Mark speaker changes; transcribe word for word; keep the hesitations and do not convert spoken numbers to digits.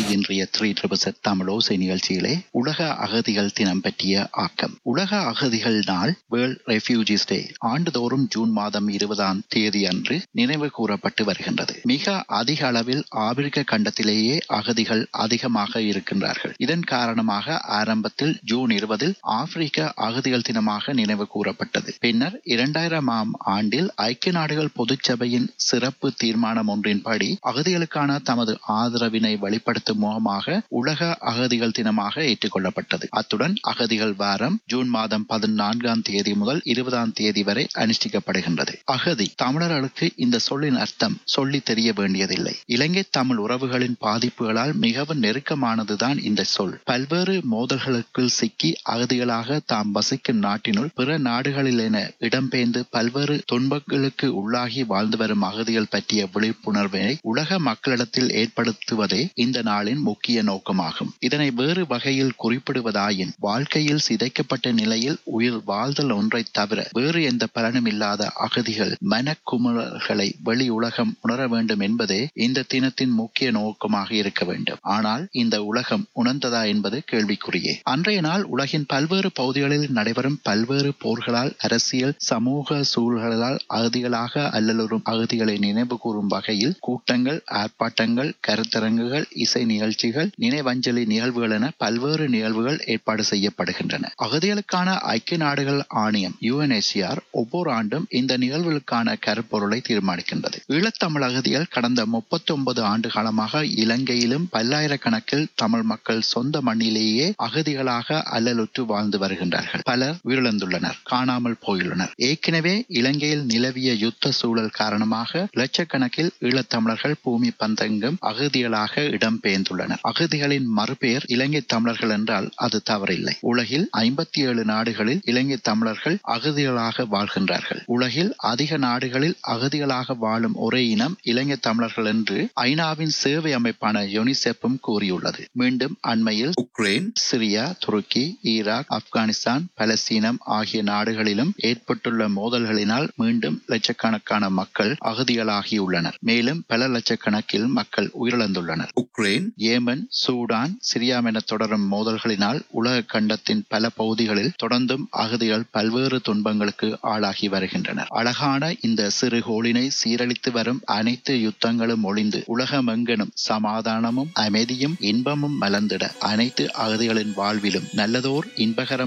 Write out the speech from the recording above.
Speaker 1: இன்றைய three triple Tamil ஓசை நிகழ்ச்சியிலே உலக அகதிகள் தினம் பற்றிய ஆக்கம். உலக அகதிகள் நாள், வேர்ல்ட் ரெஃப்யூஜிஸ் டே, ஆண்டுதோறும் ஜூன் மாதம் இருபதாம் தேதி அன்று நினைவு கூறப்பட்டு வருகின்றது. மிக அதிக அளவில் ஆப்பிரிக்க கண்டத்திலேயே அகதிகள் அதிகமாக இருக்கின்றார்கள். இதன் காரணமாக ஆரம்பத்தில் ஜூன் இருபதில் ஆப்பிரிக்க அகதிகள் தினமாக நினைவு கூறப்பட்டது. பின்னர் இரண்டாயிரமாம் ஆண்டில் ஐக்கிய நாடுகள் பொதுச்சபையின் சிறப்பு தீர்மானம் ஒன்றின்படி அகதிகளுக்கான தமது ஆதரவினை வெளிப்படுத்தும் முகமாக உலக அகதிகள் தினமாக ஏற்றுக்கொள்ளப்பட்டது. அத்துடன் அகதிகள் வாரம் ஜூன் மாதம் பதினான்காம் தேதி முதல் இருபதாம் தேதி வரை அனுஷ்டிக்கப்படுகின்றது. அகதி தமிழர்களுக்கு இந்த சொல்லின் அர்த்தம் சொல்லி தெரிய வேண்டியதில்லை. இலங்கை தமிழ் உறவுகளின் பாதிப்புகளால் மிகவும் நெருக்கமானதுதான் இந்த சொல். பல்வேறு மோதல்களுக்குள் சிக்கி அகதிகளாக தாம் வசிக்கும் நாட்டினுள் பிற நாடுகளில் என இடம்பெயர்ந்து பல்வேறு துன்பங்களுக்கு உள்ளாகி வாழ்ந்து வரும் அகதிகள் பற்றிய விழிப்புணர்வினை உலக மக்களிடத்தில் ஏற்படுத்துவதே இந்த நாளின் முக்கிய நோக்கமாகும். இதனை வேறு வகையில் குறிப்பிடுவதாயின் வாழ்க்கையில் சிதைக்கப்பட்ட நிலையில் உயிர் வாழ்தல் ஒன்றை தவிர வேறு எந்த பலனும் இல்லாத அகதிகள் மனக்குமுறல்களை வெளி உலகம் உணர வேண்டும் என்பதே இந்த தினத்தின் முக்கிய நோக்கமாக இருக்க வேண்டும். ஆனால் இந்த உலகம் உணர்ந்ததா என்பது கேள்விக்குறியே. அன்றைய நாள் உலகின் பல்வேறு பகுதிகளில் நடைபெறும் பல்வேறு போர்களால், அரசியல் சமூக சூழல்களால் அகதிகளாக அல்லலுறும் அகதிகளை நினைவு கூறும் வகையில் கூட்டங்கள், ஆர்ப்பாட்டங்கள், கருத்தரங்குகள், இசை நிகழ்ச்சிகள், நினைவஞ்சலி நிகழ்வுகள் என பல்வேறு நிகழ்வுகள் ஏற்பாடு செய்யப்படுகின்றன. அகதிகளுக்கான ஐக்கிய நாடுகள் ஆணையம் யுஎன்எச்சிஆர் ஒவ்வொரு ஆண்டும் இந்த நிகழ்வுகளுக்கான கருப்பொருளை தீர்மானிக்கின்றது. ஈழத்தமிழ் அகதிகள் கடந்த முப்பத்தி ஒன்பது ஆண்டு காலமாக இலங்கையிலும் பல்லாயிரக்கணக்கில் தமிழ் மக்கள் சொந்த மண்ணிலேயே அகதிகளாக அல்லலுற்று வாழ்ந்து வருகின்றார்கள். பலர் உயிரிழந்துள்ளனர், காணாமல் போயுள்ளனர். ஏற்கனவே இலங்கையில் நிலவிய யுத்த சூழல் காரணமாக லட்சக்கணக்கில் ஈழத்தமிழர்கள் பூமி பந்தெங்கும் அகதிகளாக இடம்பெயர்ந்துள்ளனர். அகதிகளின் மறுபெயர் இலங்கை தமிழர்கள் என்றால் அது தவறில்லை. உலகில் ஐம்பத்தி ஏழு நாடுகளில் இலங்கை தமிழர்கள் அகதிகளாக வாழ்கின்றார்கள். உலகில் அதிக நாடுகளில் அகதிகளாக வாழும் ஒரே இனம் இலங்கை தமிழர்கள் என்று ஐநாவின் சேவை அமைப்பான யுனிசெப்பும் கூறியுள்ளது. மீண்டும் அண்மையில் உக்ரைன், சிரியா, துருக்கி, ஈராக், ஆப்கானிஸ்தான், பலஸ்தீனம் ஆகிய நாடுகளிலும் ஏற்பட்டுள்ள மோதல்களினால் மீண்டும் லட்சக்கணக்கான மக்கள் அகதிகளாகியுள்ளனர். மேலும் பல லட்சக்கணக்கில் மக்கள் உயிரிழந்துள்ளனர். உக்ரைன், ஏமன், சூடான், சிரியா என தொடரும் மோதல்களினால் உலக கண்டத்தின் பல பகுதிகளில் தொடர்ந்தும் அகதிகள் பல்வேறு துன்பங்களுக்கு ஆளாகி வருகின்றனர். அழகான இந்த சிறு கோளினை சீரழித்து வரும் அனைத்து யுத்தங்களும் ஒளிந்து உலகமெங்கனும் சமாதானமும் அமைதியும் இன்பமும் மலர்ந்திட அனைத்து அகதிகளின் வாழ்விலும் நல்லதோர் இன்பகரம்